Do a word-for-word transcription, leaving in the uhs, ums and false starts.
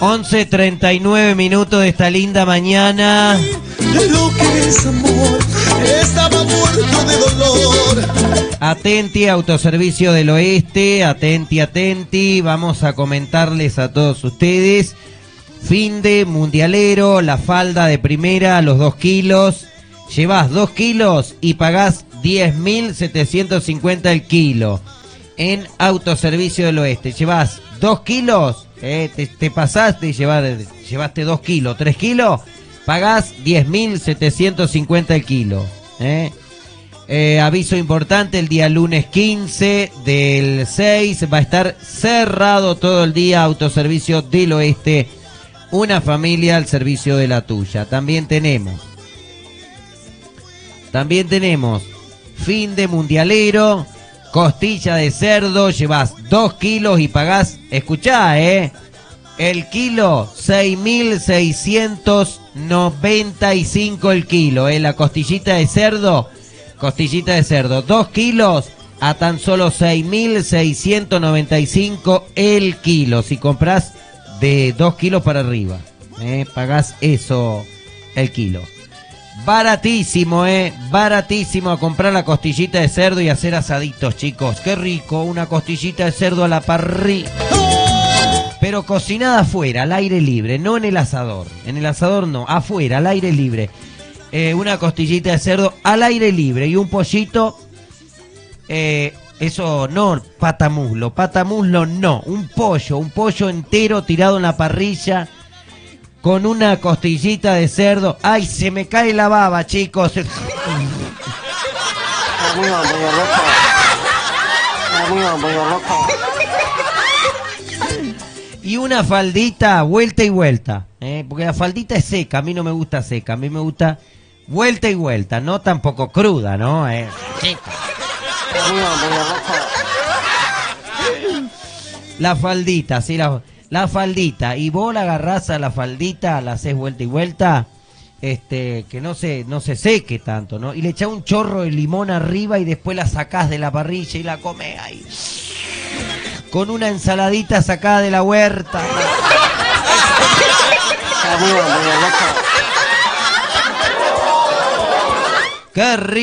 once treinta y nueve minutos de esta linda mañana. Lo que es amor, estaba muerto de dolor. Atenti, Autoservicio del Oeste, atenti, atenti. Vamos a comentarles a todos ustedes. Fin de mundialero, la falda de primera a los dos kilos. Llevas dos kilos y pagás diez mil setecientos cincuenta el kilo. En Autoservicio del Oeste, llevas dos kilos, eh, te, te pasaste y llevar, llevaste dos kilos, tres kilos, pagás diez mil setecientos cincuenta el kilo. Eh. Eh, aviso importante, el día lunes quince del seis va a estar cerrado todo el día Autoservicio del Oeste, una familia al servicio de la tuya. También tenemos, también tenemos fin de mundialero, costilla de cerdo, llevas dos kilos y pagás, escuchá, eh, el kilo, seis mil seiscientos noventa y cinco el kilo, eh, la costillita de cerdo, costillita de cerdo, dos kilos a tan solo seis mil seiscientos noventa y cinco el kilo, si compras de dos kilos para arriba, eh, pagás eso el kilo. Baratísimo, eh, baratísimo a comprar la costillita de cerdo y hacer asaditos, chicos. Qué rico, una costillita de cerdo a la parrilla. Pero cocinada afuera, al aire libre, no en el asador. En el asador no, afuera, al aire libre. Eh, una costillita de cerdo al aire libre y un pollito, eh, eso no, patamuslo, patamuslo no, un pollo, un pollo entero tirado en la parrilla. Con una costillita de cerdo. ¡Ay, se me cae la baba, chicos! Y una faldita, vuelta y vuelta. ¿eh? Porque la faldita es seca, a mí no me gusta seca. A mí me gusta vuelta y vuelta, no tampoco cruda, ¿no? Eh, seca. La faldita, sí, la... La faldita, y vos la agarrás a la faldita, la haces vuelta y vuelta, este, que no se, no se seque tanto, ¿no? Y le echás un chorro de limón arriba y después la sacás de la parrilla y la comés ahí. Con una ensaladita sacada de la huerta. ¡Qué rico!